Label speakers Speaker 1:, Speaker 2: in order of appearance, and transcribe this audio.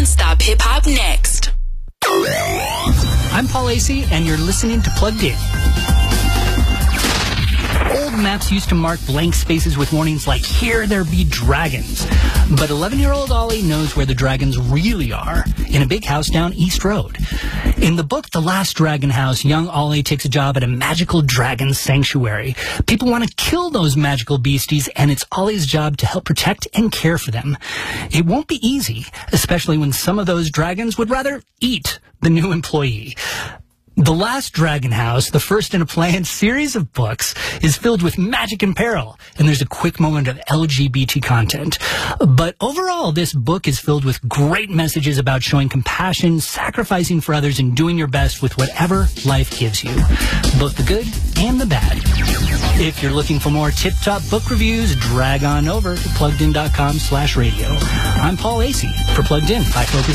Speaker 1: non-stop hip-hop next.
Speaker 2: I'm Paul Acey, and you're listening to Plugged In. Old maps used to mark blank spaces with warnings like, here there be dragons. But 11-year-old Ollie knows where the dragons really are, in a big house down East Road. In the book, The Last Dragon House, young Ollie takes a job at a magical dragon sanctuary. People want to kill those magical beasties, and it's Ollie's job to help protect and care for them. It won't be easy, especially when some of those dragons would rather eat the new employee. The Last Dragon House, the first in a planned series of books, is filled with magic and peril, and there's a quick moment of LGBT content. But overall, this book is filled with great messages about showing compassion, sacrificing for others, and doing your best with whatever life gives you, both the good and the bad. If you're looking for more tip-top book reviews, drag on over to pluggedin.com/radio. I'm Paul Acey for Plugged In. I focus